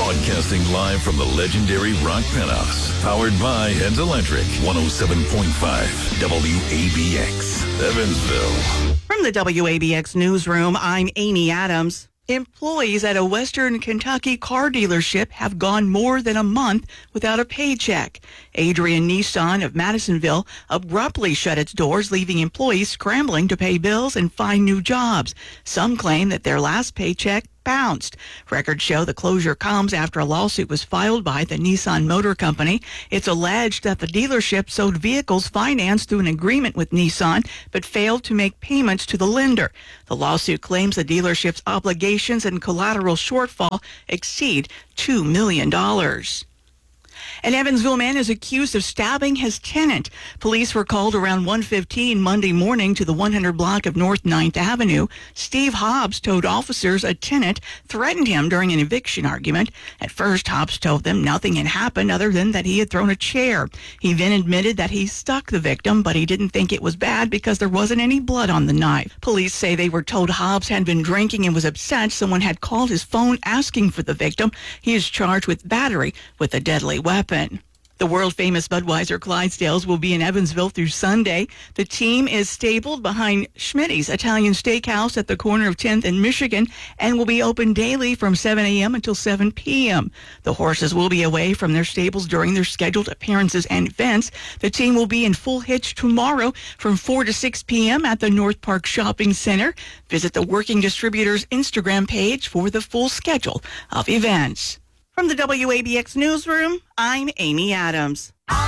Broadcasting live from the legendary Rock Penthouse. Powered by Heads Electric. 107.5 WABX, Evansville. From the WABX newsroom, I'm Amy Adams. Employees at a Western Kentucky car dealership have gone more than a month without a paycheck. Adrian Nissan of Madisonville abruptly shut its doors, leaving employees scrambling to pay bills and find new jobs. Some claim that their last paycheck bounced. Records show the closure comes after a lawsuit was filed by the Nissan Motor Company. It's alleged that the dealership sold vehicles financed through an agreement with Nissan, but failed to make payments to the lender. The lawsuit claims the dealership's obligations and collateral shortfall exceed $2 million. An Evansville man is accused of stabbing his tenant. Police were called around 1:15 Monday morning to the 100 block of North 9th Avenue. Steve Hobbs told officers a tenant threatened him during an eviction argument. At first, Hobbs told them nothing had happened other than that he had thrown a chair. He then admitted that he stuck the victim, but he didn't think it was bad because there wasn't any blood on the knife. Police say they were told Hobbs had been drinking and was upset. Someone had called his phone asking for the victim. He is charged with battery with a deadly weapon. The world-famous Budweiser Clydesdales will be in Evansville through Sunday. The team is stabled behind Schmitty's Italian Steakhouse at the corner of 10th and Michigan and will be open daily from 7 a.m. until 7 p.m. The horses will be away from their stables during their scheduled appearances and events. The team will be in Full Hitch tomorrow from 4 to 6 p.m. at the North Park Shopping Center. Visit the Working Distributors Instagram page for the full schedule of events. From the WABX newsroom, I'm Amy Adams.